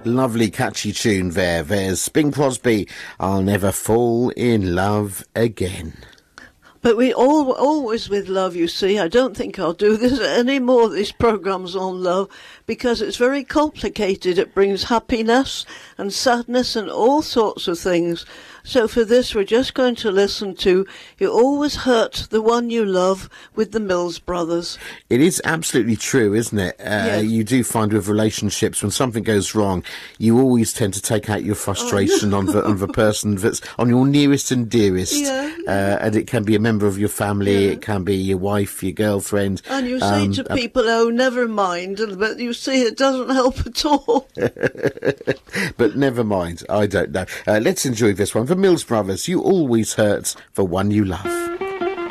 Lovely catchy tune there. There's Bing Crosby, I'll Never Fall in Love Again. But we always with love, you see. I don't think I'll do this any more, these programmes on love, because it's very complicated. It brings happiness and sadness and all sorts of things. So for this, we're just going to listen to You Always Hurt the One You Love with the Mills Brothers. It is absolutely true, isn't it? Yes. You do find with relationships, when something goes wrong, you always tend to take out your frustration on the person that's on your nearest and dearest. Yeah. And it can be a member of your family, it can be your wife, your girlfriend. And you say to people, oh, never mind, but you see it doesn't help at all. But never mind, I don't know. Let's enjoy this one. The Mills Brothers, You Always Hurt the One You Love.